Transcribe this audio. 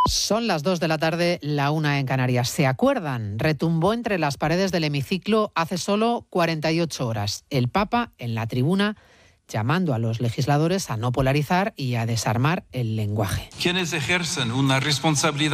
Son las 2 de la tarde, la 1 en Canarias. ¿Se acuerdan? Retumbó entre las paredes del hemiciclo hace solo 48 horas. El Papa en la tribuna llamando a los legisladores a no polarizar y a desarmar el lenguaje. Quienes ejercen una responsabilidad